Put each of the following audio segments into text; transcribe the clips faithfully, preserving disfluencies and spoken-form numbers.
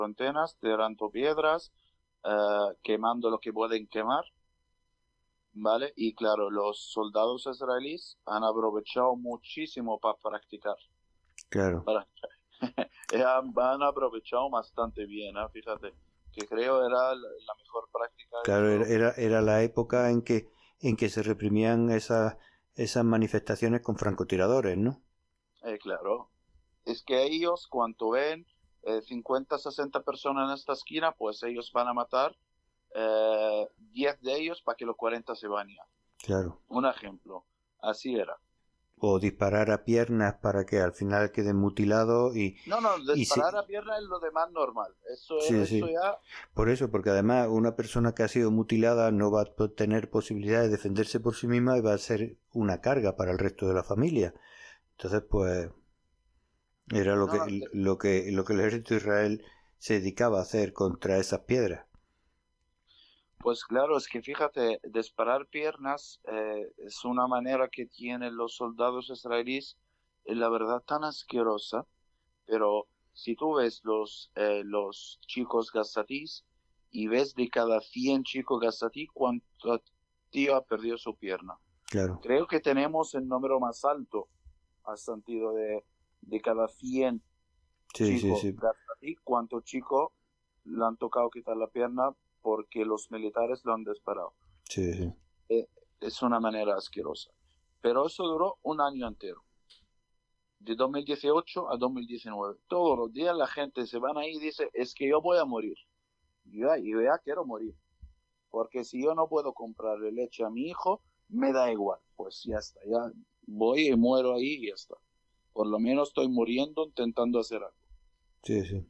fronteras, tirando piedras, eh, quemando lo que pueden quemar, ¿vale? Y claro, los soldados israelíes han aprovechado muchísimo para practicar. Claro, Para, eh, han, han aprovechado bastante bien, ¿eh? Fíjate, que creo era la, la mejor práctica de claro, todo. era, era la época en que, en que se reprimían esas, esas manifestaciones con francotiradores, ¿no? Eh, claro, es que ellos cuando ven eh, cincuenta, sesenta personas en esta esquina, pues ellos van a matar eh, diez de ellos para que los cuarenta se vayan. Claro. Un ejemplo, así era. O disparar a piernas para que al final queden mutilados y, No, no, y disparar se, a pierna es lo demás normal. Eso, sí, eso sí. ya, Por eso, porque además una persona que ha sido mutilada no va a tener posibilidad de defenderse por sí misma y va a ser una carga para el resto de la familia. Entonces, pues, era lo no, no, que, lo que, lo que el ejército de Israel se dedicaba a hacer contra esas piedras. pues claro, es que fíjate, disparar piernas eh, es una manera que tienen los soldados israelíes, eh, la verdad, tan asquerosa, pero si tú ves los, eh, los chicos gazatís y ves de cada cien chicos gazatí, cuánto tío ha perdido su pierna. Claro. Creo que tenemos el número más alto al sentido de, de cada cien Sí, sí, chicos sí. gazatí, cuántos chicos le han tocado quitar la pierna porque los militares lo han disparado. Sí, sí. Eh, es una manera asquerosa. Pero eso duró un año entero, de dos mil dieciocho a dos mil diecinueve. Todos los días la gente se van ahí y dice, es que yo voy a morir. Y yo, y yo ya quiero morir. Porque si yo no puedo comprarle leche a mi hijo, me da igual. Pues ya está, ya voy y muero ahí y ya está. Por lo menos estoy muriendo intentando hacer algo. Sí, sí.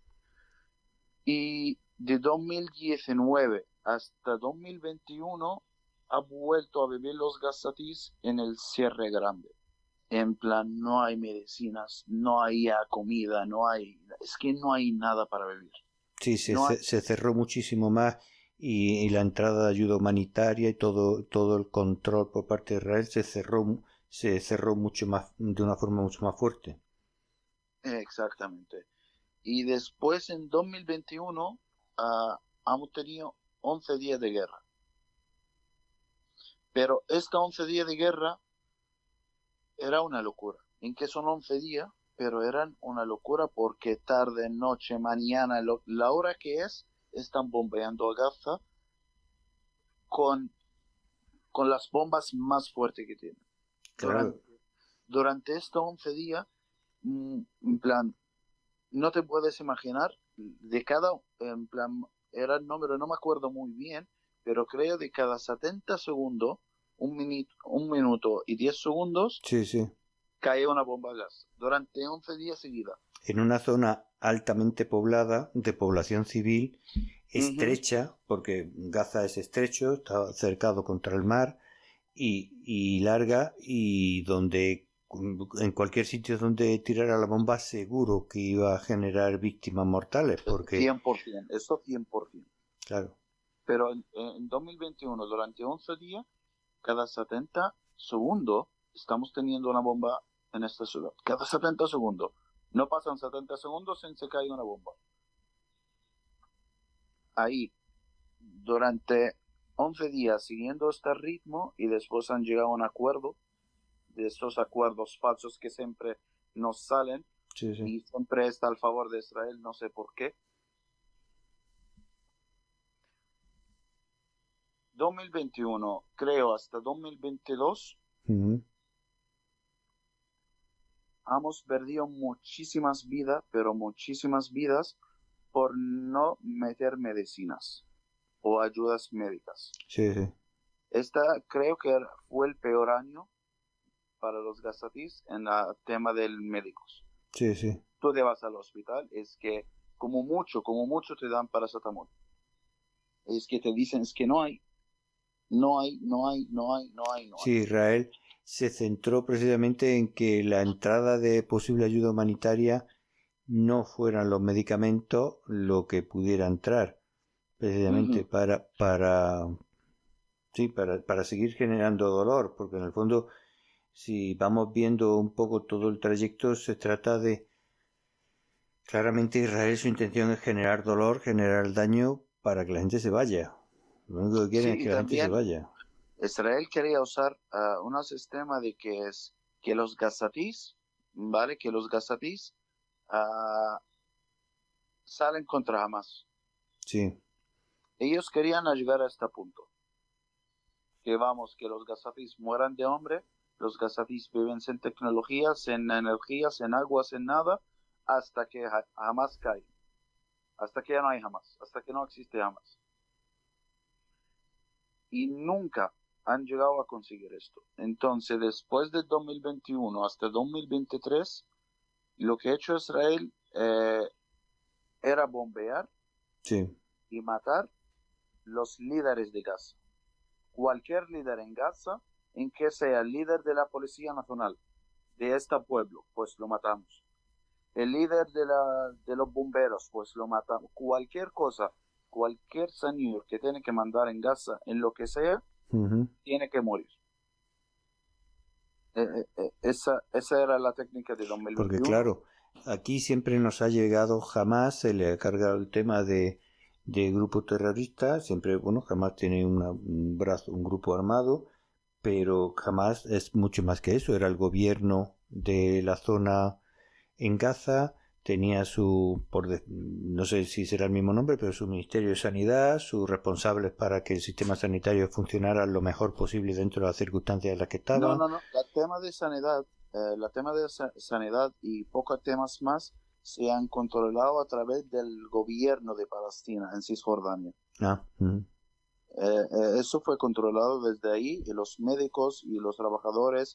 Y de dos mil diecinueve hasta dos mil veintiuno ha vuelto a vivir los gazatís en el cierre grande. En plan, no hay medicinas, no hay ah, comida, no hay, es que no hay nada para vivir. Sí, se, No hay, se cerró muchísimo más y, y la entrada de ayuda humanitaria y todo, todo el control por parte de Israel se cerró, se cerró mucho más, de una forma mucho más fuerte. exactamente. Y después en dos mil veintiuno uh, hemos tenido once días de guerra. Pero estos once días de guerra era una locura. ¿En qué son once días? Pero eran una locura porque tarde, noche, mañana, lo, la hora que es, están bombeando a Gaza con, con las bombas más fuertes que tienen. Claro, Durante, durante estos once días, mm, en plan, no te puedes imaginar, de cada, en plan, era el número, no me acuerdo muy bien, pero creo de cada setenta segundos, un, minuto, un minuto y diez segundos, sí, sí. cae una bomba a gas, durante once días seguidas. En una zona altamente poblada, de población civil, Ujú. estrecha, porque Gaza es estrecho, está cercado contra el mar, y, y larga, y donde en cualquier sitio donde tirara la bomba seguro que iba a generar víctimas mortales, porque, cien por ciento, eso cien por ciento. claro, Pero en, en dos mil veintiuno, durante once días, cada setenta segundos, estamos teniendo una bomba en esta ciudad. Cada setenta segundos. No pasan setenta segundos sin se cae una bomba. Ahí, durante once días, siguiendo este ritmo, y después han llegado a un acuerdo, de estos acuerdos falsos que siempre nos salen, sí, sí. y siempre está al favor de Israel, no sé por qué. dos mil veintiuno, creo, hasta dos mil veintidós, Uh-huh. hemos perdido muchísimas vidas, pero muchísimas vidas por no meter medicinas o ayudas médicas. Sí, sí, Esta creo que fue el peor año para los gazatíes en el tema de médicos. sí, sí. Tú te vas al hospital, es que como mucho, como mucho te dan paracetamol. Es que te dicen, es que no hay, no hay, no hay, no hay, no hay, no hay. Sí, Israel se centró precisamente en que la entrada de posible ayuda humanitaria no fueran los medicamentos lo que pudiera entrar, precisamente Ujú. para, para, sí, para, para seguir generando dolor, porque en el fondo, si vamos viendo un poco todo el trayecto, se trata de, Claramente Israel su intención es generar dolor, generar daño para que la gente se vaya. Lo único que quieren Sí, es y que la gente se también vaya. Israel quería usar uh, un sistema de que es que los gazatís, ¿vale? Que los gazatís uh, salen contra Hamas. Sí. Ellos querían llegar a este punto. Que vamos, que los gazatís mueran de hambre, los gazatís viven sin tecnología, sin energía, sin agua, sin nada, hasta que Hamas cae. Hasta que ya no hay Hamas, hasta que no existe Hamas. Y nunca han llegado a conseguir esto. Entonces, después del dos mil veintiuno hasta dos mil veintitrés, lo que ha hecho Israel eh, era bombear Sí. y matar los líderes de Gaza. Cualquier líder en Gaza, en que sea el líder de la Policía Nacional de este pueblo, pues lo matamos. El líder de, la, de los bomberos, pues lo matamos. Cualquier cosa, cualquier señor que tiene que mandar en Gaza, en lo que sea, uh-huh. tiene que morir. Eh, eh, esa, esa era la técnica de dos mil veintiuno. Porque claro, aquí siempre nos ha llegado, jamás se le ha cargado el tema de, de grupo terrorista, siempre, bueno, jamás tiene una, un brazo, un grupo armado, pero jamás es mucho más que eso, era el gobierno de la zona en Gaza, tenía su, por de, no sé si será el mismo nombre, pero su Ministerio de Sanidad, sus responsables para que el sistema sanitario funcionara lo mejor posible dentro de las circunstancias en las que estaban. No, no, no, el tema de sanidad, eh, el tema de sa- sanidad y pocos temas más se han controlado a través del gobierno de Palestina en Cisjordania. Ah, uh-huh. eh, eh, eso fue controlado desde ahí y los médicos y los trabajadores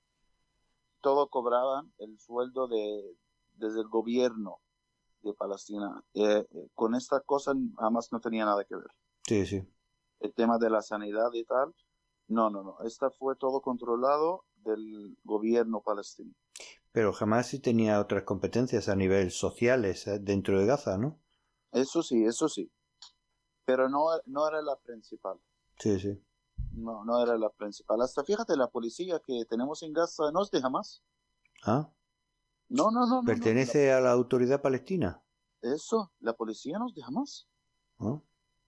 todo cobraban el sueldo de desde el gobierno de Palestina. Eh, eh, con esta cosa jamás no tenía nada que ver. Sí, sí. El tema de la sanidad y tal, no, no, no. Esta fue todo controlado del gobierno palestino. Pero jamás sí tenía otras competencias a nivel sociales ¿eh? dentro de Gaza, ¿no? Eso sí, eso sí. Pero no, no era la principal. Sí, sí. No, no era la principal. Hasta fíjate, la policía que tenemos en Gaza no es de Hamas. ¿Ah? No, no, no. ¿Pertenece no, no. a la autoridad palestina? Eso, la policía no es de Hamas. ¿Ah?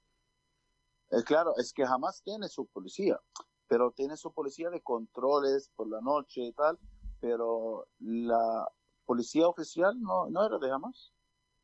Eh, claro, es que Hamas tiene su policía, pero tiene su policía de controles por la noche y tal, pero la policía oficial no, no era de Hamas.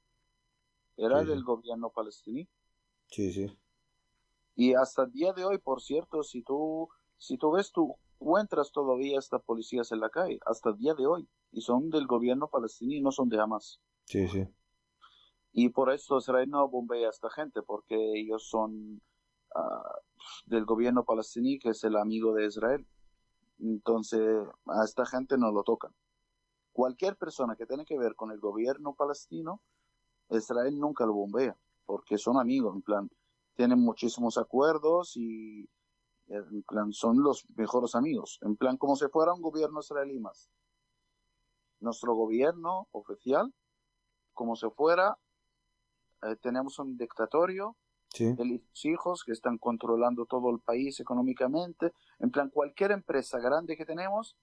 Era Sí, del sí. gobierno palestino. Sí, sí. Y hasta el día de hoy, por cierto, si tú, si tú ves, tú encuentras todavía estas policías en la calle, hasta el día de hoy, y son del gobierno palestino y no son de Hamas. Sí, sí. Y por eso Israel no bombea a esta gente, porque ellos son uh, del gobierno palestino, que es el amigo de Israel. Entonces, a esta gente no lo tocan. Cualquier persona que tiene que ver con el gobierno palestino, Israel nunca lo bombea, porque son amigos, en plan, tienen muchísimos acuerdos y en plan, son los mejores amigos, en plan, como si fuera un gobierno israelí más. Nuestro gobierno oficial, como si fuera, eh, tenemos un dictatorio, sí. de los hijos que están controlando todo el país económicamente, en plan, cualquier empresa grande que tenemos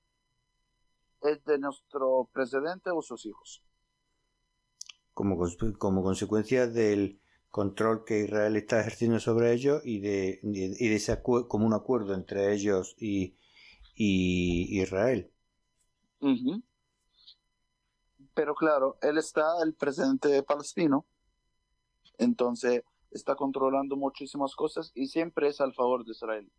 es de nuestro presidente o sus hijos. Como, como consecuencia del control que Israel está ejerciendo sobre ellos y de, y de ese acu- como un acuerdo entre ellos y, y Israel. Uh-huh. Pero claro, él está el presidente palestino, entonces está controlando muchísimas cosas y siempre es al favor de Israel.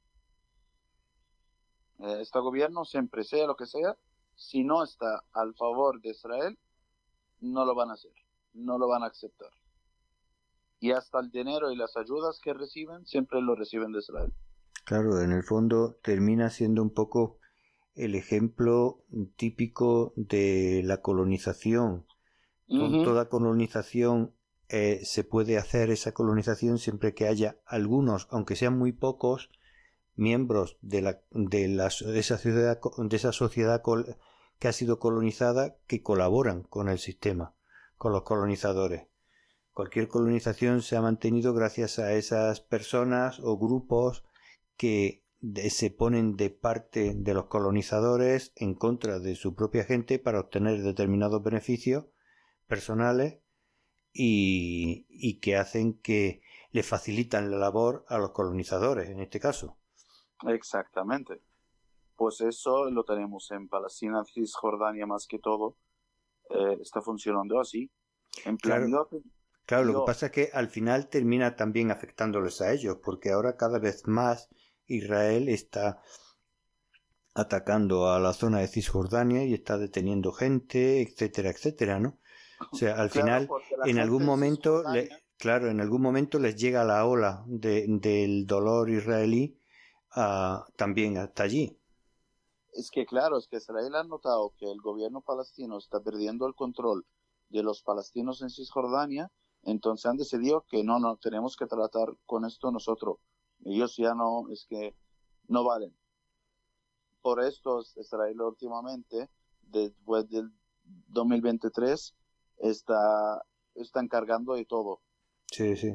Eh, este gobierno siempre, sea lo que sea, si no está al favor de Israel, no lo van a hacer, no lo van a aceptar. Y hasta el dinero y las ayudas que reciben, siempre lo reciben de Israel. Claro, en el fondo termina siendo un poco el ejemplo típico de la colonización. Uh-huh. Toda colonización eh, se puede hacer esa colonización siempre que haya algunos, aunque sean muy pocos, miembros de la de, la, de esa sociedad de esa sociedad col, que ha sido colonizada que colaboran con el sistema, con los colonizadores. Cualquier colonización se ha mantenido gracias a esas personas o grupos que de, se ponen de parte de los colonizadores en contra de su propia gente para obtener determinados beneficios, personales y, y que hacen que le facilitan la labor a los colonizadores, en este caso. Exactamente. Pues eso lo tenemos en Palestina, Cisjordania más que todo. Eh, está funcionando así. En plan, Claro, yo, claro, lo que yo pasa es que al final termina también afectándoles a ellos, porque ahora cada vez más Israel está atacando a la zona de Cisjordania y está deteniendo gente, etcétera, etcétera, ¿no? O sea, al claro, final, porque la en algún gente en momento, le, Cisjordania, claro, en algún momento les llega la ola de, del dolor israelí a, también hasta allí. es que claro, es que Israel ha notado que el gobierno palestino está perdiendo el control de los palestinos en Cisjordania, entonces han decidido que no, no, tenemos que tratar con esto nosotros. Ellos ya no, es que no valen. Por esto Israel últimamente, después del dos mil veintitrés, está, está encargando de todo. Sí, sí.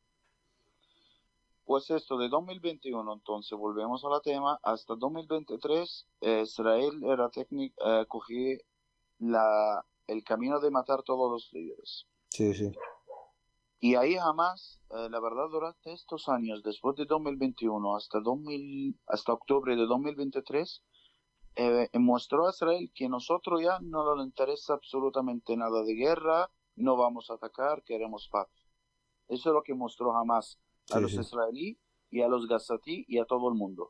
Pues esto de dos mil veintiuno, entonces volvemos al tema, hasta dos mil veintitrés eh, Israel era técnico, eh, cogí la, el camino de matar todos los líderes. Sí, sí. Y ahí jamás, eh, la verdad, durante estos años, después de dos mil veintiuno hasta, dos mil, hasta octubre de dos mil veintitrés, eh, mostró a Israel que nosotros ya no nos interesa absolutamente nada de guerra, no vamos a atacar, queremos paz. Eso es lo que mostró jamás a Sí, los sí. israelíes y a los gazatí y a todo el mundo.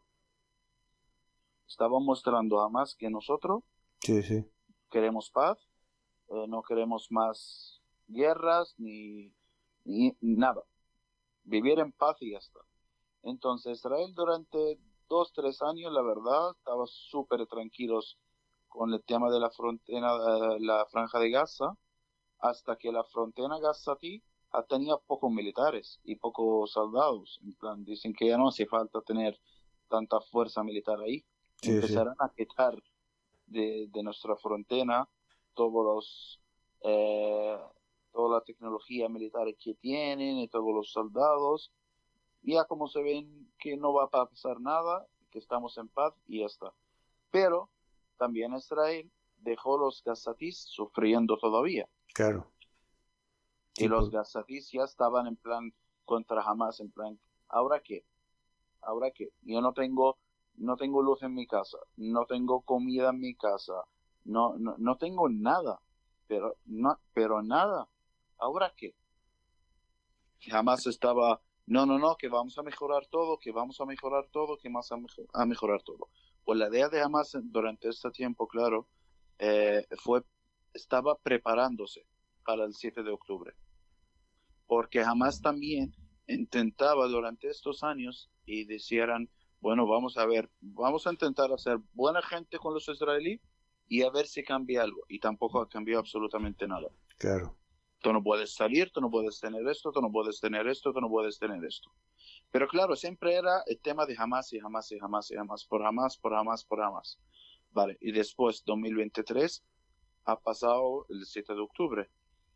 Estaba mostrando jamás que nosotros Sí, sí. queremos paz, eh, no queremos más guerras ni, ni nada. Vivir en paz y ya está. Entonces Israel durante dos, tres años, la verdad, estaba súper tranquilos con el tema de la frontera, eh, la franja de Gaza, hasta que la frontera gazatí tenía pocos militares y pocos soldados. En plan, dicen que ya no hace falta tener tanta fuerza militar ahí. Sí, sí. Empezarán a quitar de, de nuestra frontera todos los eh, toda la tecnología militar que tienen y todos los soldados. Ya como se ven que no va a pasar nada, que estamos en paz y ya está. Pero también Israel dejó los gazatíes sufriendo todavía. Claro. Y Sí, los por... gazatíes ya estaban en plan contra Hamas, en plan, ¿ahora qué? ¿Ahora qué? Yo no tengo, no tengo luz en mi casa, no tengo comida en mi casa, no, no, no tengo nada, pero, no, pero nada. ¿Ahora qué? Jamás estaba, no, no, no, que vamos a mejorar todo, que vamos a mejorar todo, que vamos a, mejor, a mejorar todo. Pues la idea de Hamas durante este tiempo, claro, eh, fue, estaba preparándose para el siete de octubre. Porque Hamas también intentaba durante estos años y decían, bueno, vamos a ver, vamos a intentar hacer buena gente con los israelíes y a ver si cambia algo. Y tampoco ha cambiado absolutamente nada. Claro. Tú no puedes salir, tú no puedes tener esto, tú no puedes tener esto, tú no puedes tener esto. Pero claro, siempre era el tema de Hamas y Hamas y Hamas y Hamas, por Hamas, por Hamas, por Hamas. Vale, y después, dos mil veintitrés, ha pasado el siete de octubre.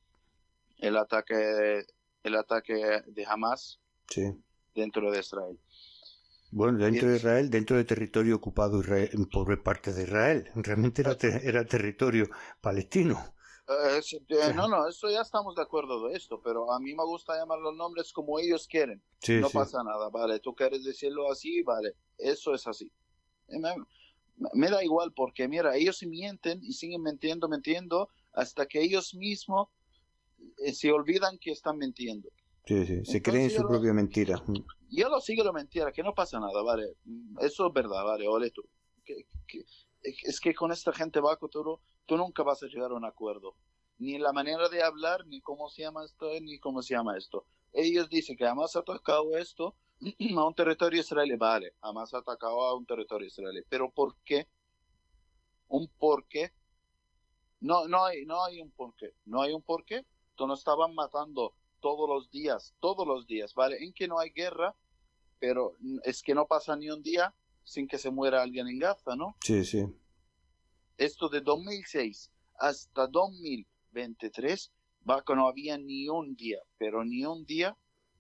El ataque, el ataque de Hamas Sí. dentro de Israel. Bueno, dentro Y, de Israel, dentro del territorio ocupado Israel, por parte de Israel. Realmente era, ter era territorio palestino. eh, O eh, no, sea, no, eso ya estamos de acuerdo de esto, pero a mí me gusta llamar los nombres como ellos quieren. sí, No sí. pasa nada, vale. Tú quieres decirlo así, vale. Eso es así. Me, me da igual porque, mira, ellos mienten y siguen mintiendo, mintiendo, hasta que ellos mismos eh, se olvidan que están mintiendo. Sí, sí. Se creen Entonces yo su lo, propia mentira. yo lo sigo la mentira, que no pasa nada, vale. Eso es verdad, vale, ole tú. Que, que, es que con esta gente vaco, tú, tú nunca vas a llegar a un acuerdo. Ni la manera de hablar, ni cómo se llama esto, ni cómo se llama esto. Ellos dicen que Hamas ha atacado esto a un territorio israelí. Vale, Hamas ha atacado a un territorio israelí. Pero ¿por qué? ¿Un por qué? No, no hay, no hay un por qué. No hay un por qué. Tú no estaban matando todos los días, todos los días, ¿vale? En que no hay guerra, pero es que no pasa ni un día sin que se muera alguien en Gaza, ¿no? Sí, sí. Esto de dos mil seis hasta dos mil veintitrés, va que no había ni un día, pero ni un día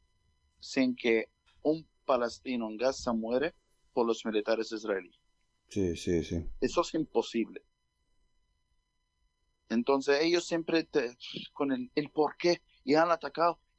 sin que un palestino en Gaza muere por los militares israelíes. Sí, sí, sí. Eso es imposible. Entonces ellos siempre te, con el, el por qué y han atacado.